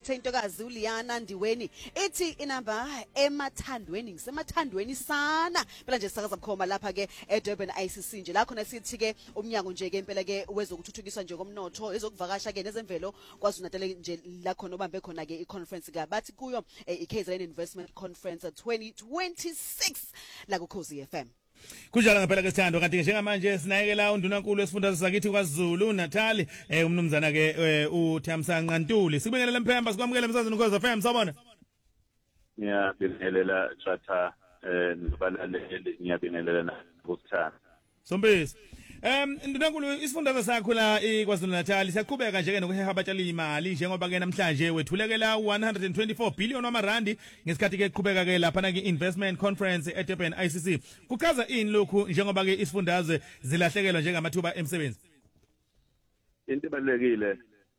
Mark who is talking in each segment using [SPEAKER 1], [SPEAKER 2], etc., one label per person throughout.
[SPEAKER 1] ngiyithethe intokazi uLiana Ndiweni ithi inamba emathandweni ngisemathandweni sana phela nje sakaza bukhoma lapha ke eDurban ICC nje la khona sithi ke umnyango nje ke impela ke wezokuthuthukiswa nje komnotho ezokuvakasha ke nezemvelo KwaZulu-Natal nje la khona obambe khona ke iconference ka bathi kuyo iKZN Investment Conference 2026 la ku Khosi FM.
[SPEAKER 2] Kunjalo ngempela ke Sithando kanti njengamanje sinayekela undunankulu wesifundazwe sakithi KwaZulu Natal umnumzana ke uThamsanqa Ntuli sikubingelela Mphemba sikwamukele emsazweni Khosi FM sabona.
[SPEAKER 3] Ngiyabingelela Tjatha nobalaleli ngiyabingelela nakuSithando.
[SPEAKER 2] Sombisi Ndunankulu isifundazwe sakho la eKwaZulu Natal siyaqhubeka nje ke nokuheha abatshali imali njengoba ke namhlanje wethulekela 124 billion wamarandi ngesikhathi ke qhubeka ke lapha na ke investment conference eDurban ICC kuchaza ini lokhu njengoba ke isifundazwe zilahlekelwa njengamathuba emsebenzi.
[SPEAKER 3] Into ebalekile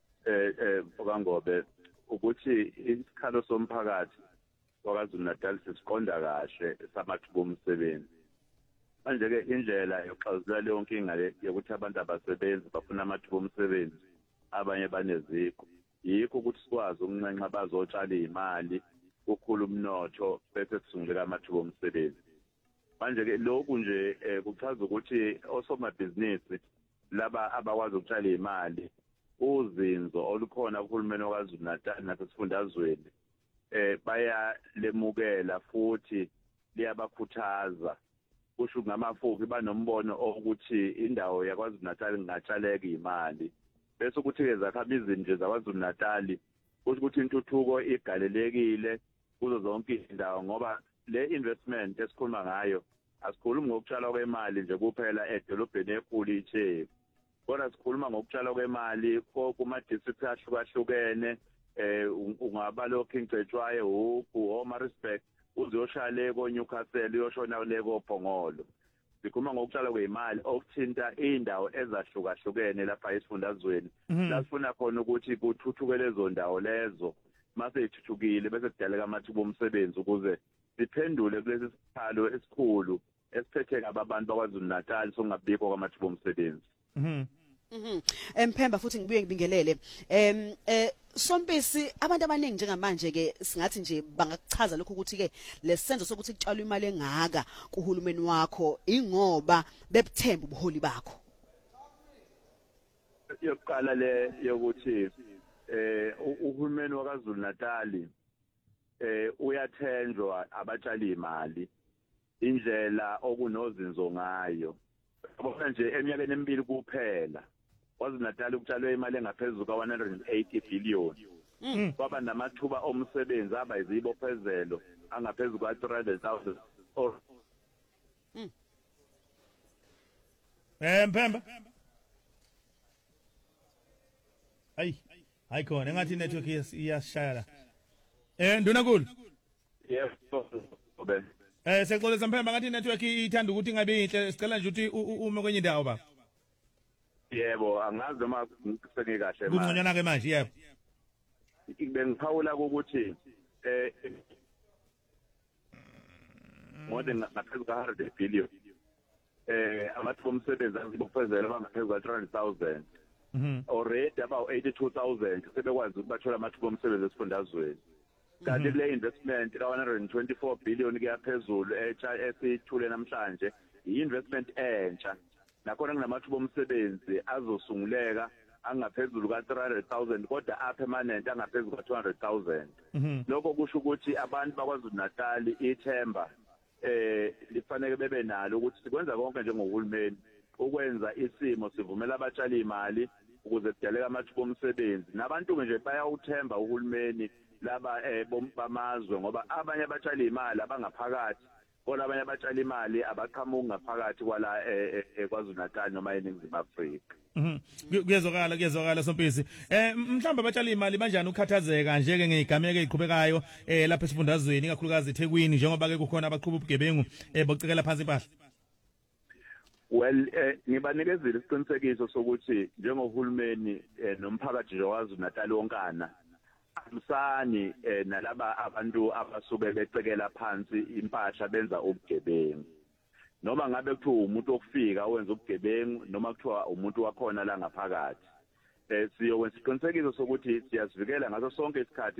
[SPEAKER 3] okangobe ukuthi isikhalo somphakathi kwaZulu Natal sisiqonda kahle samathuba omsebenzi. Manje ke indlela yokuxazulula leyo nkinga le yokuthi abantu abasebenzi bafuna amathuba omsebenzi abanye baneziko yikho ukuthi sikwazi ukunxenxa bazotshala imali ukukhula umnotho bese kusunguleka amathuba omsebenzi. Manje ke lokhu nje kuchaza ukuthi osomabhizinisi laba abakwazi ukutshala imali uzinzo olukhona kuhulumeni waKwaZulu Natal nasesifundazweni bayalemukela futhi liyabakhuthaza kusho ngamafuku banombono ukuthi indawo yaKwaZulu Natal ingatshaleka imali bese ukuthi ke zakhamizi nje zaKwaZulu Natal kusho ukuthi intuthuko igalelekile kuzo zonke indawo ngoba le investment esikhuluma ngayo asikhulumi ngokutshala kwemali nje kuphela edolobheni enkulu iTheku kodwa sikhuluma ngokutshala kwemali kuma districts ahlukahlukene ungaba lokho ingcetshwaye uMaritzburg uzoshale koNewcastle uyoshona le koPhongolo sikhuluma ngokutshala kwemali okuthinta indawo ezahlukahlukene lapha esifundazweni la sifuna khona ukuthi kuthuthuke lezo ndawo lezo mase ithuthukile bese kudaleka amathuba omsebenzi ukuze siphendule kulesi sikhalo esikhulu esiphethe abantu bakwaZulu Natal sokungabikho kwamathuba omsebenzi.
[SPEAKER 1] Mphemba futhi ngibuye ngibingelele Sompisi abantu abaningi njengamanje ke singathi nje bangakuchaza lokho ukuthi ke lesenzo sokuthi kutshalwe imali engaka kuhulumeni wakho ingoba bebuthemba ubuholi bakho.
[SPEAKER 3] Yokuqala le yokuthi uhulumeni waKwaZulu Natal uyathenjwa abatshali imali indlela okunozinzo ngayo bona nje eminyakeni emibili kuphela KwaZulu Natal ukutshalwe imali engaphezulu ka180 billion kwaba namathuba omsebenzi abayizibophezelo angaphezulu kwa300,000
[SPEAKER 2] Mphemba hayi khona engathi network iyashaya la Ndunankulu
[SPEAKER 3] yes obe
[SPEAKER 2] sexolisa Mphemba ngathi network ithanda ukuthi ingabe inhle sicela nje ukuthi ume kwenye indawo baba.
[SPEAKER 3] Yebo angazi noma sengike kahle manje.
[SPEAKER 2] Kungconywana ke manje yebo.
[SPEAKER 3] Bengiphawula ukuthi more than ngaphezulu ka100 billion amathuba omsebenzi azibophezela abangaphezulu ka300,000 already about 82,000 sebekwazi ukuthi bathola amathuba omsebenzi esifundazweni kanti le investment ka124 billion kuyaphezulu esithule namhlanje i-investment entsha nakhona kunamathuba omsebenzi azosunguleka angaphezulu ka300,000 kodwa apermanent angaphezulu ka200,000 lokho kusho ukuthi abantu bakwaZulu Natal ithemba lifanele bebe nalo ukuthi sikwenza konke njengohulumeni ukwenza isimo sivumela abatshali imali ukuze kudaleke amathuba omsebenzi nabantu nje bayawuthemba uhulumeni laba bamazwe ngoba abanye abatshali imali abangaphakathi kodwa abanye abatshali imali abaqhamuka ngaphakathi kwala eKwaZulu Natal noma eNingizimu Afrika.
[SPEAKER 2] Kuyezwakala Sompisi. Mhlawumbe abatshali imali banjani ukukhathazeka nje ke ngezigameko eziqhubekayo lapha esifundazweni ikakhulukazi eThekwini njengoba ke kukhona abaqhuba ubugebengu bokucekela phansi impahla.
[SPEAKER 3] Well ngibanikezile isiqinisekiso sokuthi njengohulumeni nomphakathi nje waKwaZulu Natal wonkana amsani nalaba abantu abasuke becekela phansi impahla benza ubugebengu noma ngabe kuthiwa umuntu okufika owenza ubugebengu noma kuthiwa umuntu wakhona la ngaphakathi siyokwenza isiqinisekiso sokuthi siyazivikela ngaso sonke isikhathi